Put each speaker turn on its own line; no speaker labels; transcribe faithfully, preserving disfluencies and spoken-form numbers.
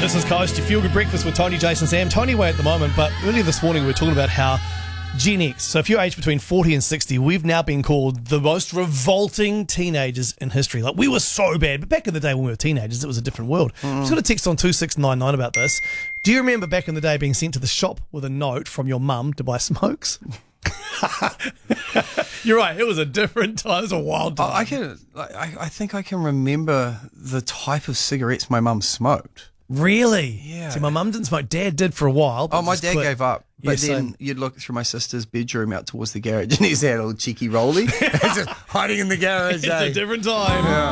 This is Coast, your feel good breakfast with Tony, Jason, Sam. Tony away at the moment, but earlier this morning we were talking about how Gen X, so if you're aged between forty and sixty, we've now been called the most revolting teenagers in history. Like, we were so bad, but back in the day when we were teenagers, it was a different world. Mm. Just got a text on two six nine nine about this. Do you remember back in the day being sent to the shop with a note from your mum to buy smokes? You're right, it was a different time. It was a wild time.
I can, I, I think I can remember the type of cigarettes my mum smoked.
Really?
Yeah.
See, my mum didn't smoke. Dad did for a while.
Oh, my dad
quit.
gave up. But
yeah,
then
same.
you'd look through my sister's bedroom out towards the garage and he's that little cheeky rolly. He's just hiding in the garage.
It's
eh?
a different time.
Yeah.